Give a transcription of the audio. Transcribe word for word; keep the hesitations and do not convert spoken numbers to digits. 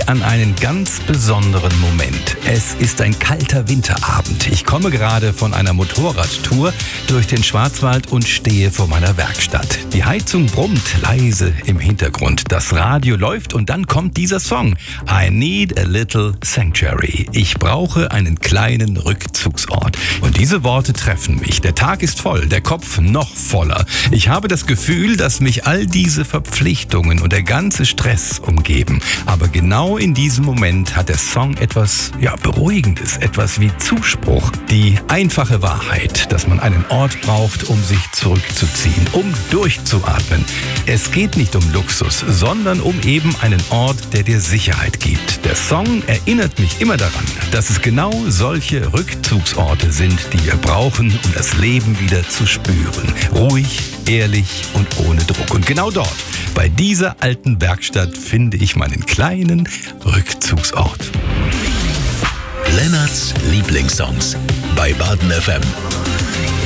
mich an einen ganz besonderen Moment. Es ist ein kalter Winterabend. Ich komme gerade von einer Motorradtour durch den Schwarzwald und stehe vor meiner Werkstatt. Die Heizung brummt leise im Hintergrund. Das Radio läuft und dann kommt dieser Song. I need a little sanctuary. Ich brauche einen kleinen Rückzugsort. Und diese Worte treffen mich. Der Tag ist voll, der Kopf noch voller. Ich habe das Gefühl, dass mich all diese Verpflichtungen und der ganze Stress umgeben. Aber genau in diesem Moment hat der Song etwas, ja, Beruhigendes, etwas wie Zuspruch. Die einfache Wahrheit, dass man einen Ort braucht, um sich zurückzuziehen, um durchzuatmen. Es geht nicht um Luxus, sondern um eben einen Ort, der dir Sicherheit gibt. Der Song erinnert mich immer daran, dass es genau solche Rückzugsorte sind, die wir brauchen, um das Leben wieder zu spüren. Ruhig, ehrlich und ohne Druck. Und genau dort, bei dieser alten Werkstatt, finde ich meinen kleinen Rückzugsort. Lennarts Lieblingssongs bei Baden F M.